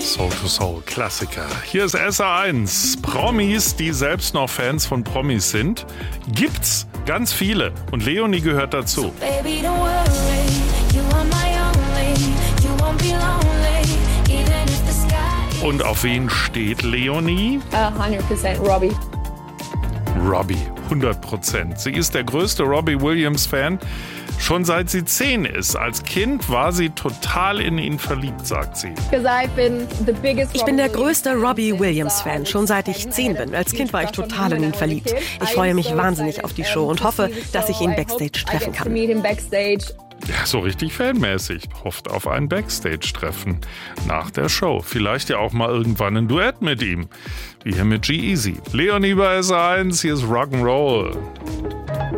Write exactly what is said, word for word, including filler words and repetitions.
Soul to Soul Klassiker. Hier ist S R eins. Promis, die selbst noch Fans von Promis sind, gibt's ganz viele. Und Leonie gehört dazu. So baby, don't worry, you are my only, you won't be lonely, even if the sky. Und auf wen steht Leonie? Uh, hundred percent Robbie. Robbie, hundert Prozent. Sie ist der größte Robbie Williams-Fan, schon seit sie zehn ist. Als Kind war sie total in ihn verliebt, sagt sie. Ich bin der größte Robbie Williams-Fan, schon seit ich zehn bin. Als Kind war ich total in ihn verliebt. Ich freue mich wahnsinnig auf die Show und hoffe, dass ich ihn backstage treffen kann. Ja, so richtig fanmäßig. Hofft auf ein Backstage-Treffen nach der Show. Vielleicht ja auch mal irgendwann ein Duett mit ihm. Wie hier mit G-Eazy. Leonie bei S R eins, hier ist Rock'n'Roll.